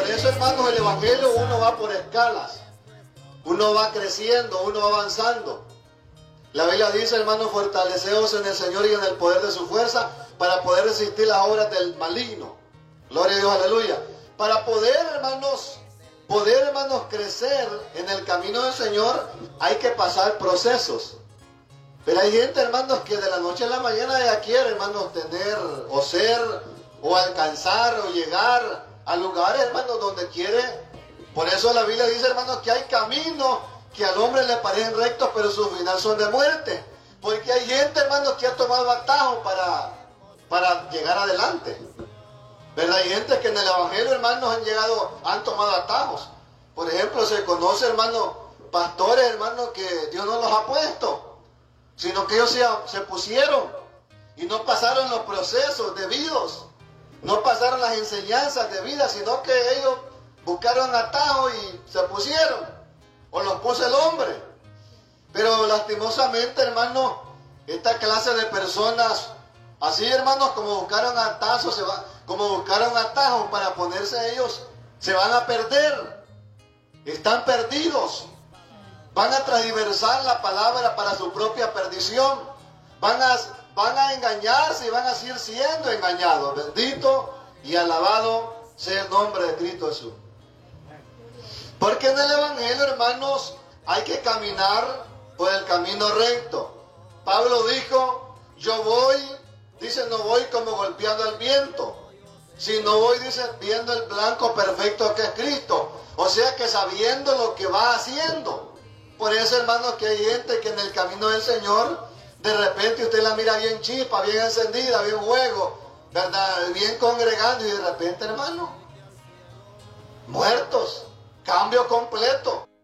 Por eso, hermanos, el evangelio uno va por escalas. Uno va creciendo, uno va avanzando. La Biblia dice, hermanos, fortaleceos en el Señor y en el poder de su fuerza para poder resistir las obras del maligno. Gloria a Dios, aleluya. Para poder, hermanos, crecer en el camino del Señor, hay que pasar procesos. Pero hay gente, hermanos, que de la noche a la mañana ya quiere, hermanos, tener o ser o alcanzar o llegar a lugares, hermanos, donde quiere. Por eso la Biblia dice, hermanos, que hay caminos que al hombre le parecen rectos, pero su final son de muerte. Porque hay gente, hermanos, que ha tomado atajos para llegar adelante. ¿Verdad? Hay gente que en el evangelio, hermanos, han tomado atajos. Por ejemplo, se conoce, hermanos, pastores, hermanos, que Dios no los ha puesto, sino que ellos se pusieron y no pasaron los procesos debidos, no pasaron las enseñanzas debidas, sino que ellos buscaron atajos y se pusieron, o los puso el hombre. Pero lastimosamente, hermanos, esta clase de personas, así, hermanos, como buscaron atajos, para ponerse ellos, se van a perder, están perdidos. Van a transversar la palabra para su propia perdición. Van a engañarse y van a seguir siendo engañados. Bendito y alabado sea el nombre de Cristo Jesús. Porque en el evangelio, hermanos, hay que caminar por el camino recto. Pablo dijo, yo voy, dice, no voy como golpeando al viento, sino voy, dice, viendo el blanco perfecto que es Cristo. O sea que sabiendo lo que va haciendo. Por eso, hermanos, que hay gente que en el camino del Señor, de repente usted la mira bien chispa, bien encendida, bien juego, ¿verdad? Bien congregando, y de repente, hermano, muertos, cambio completo.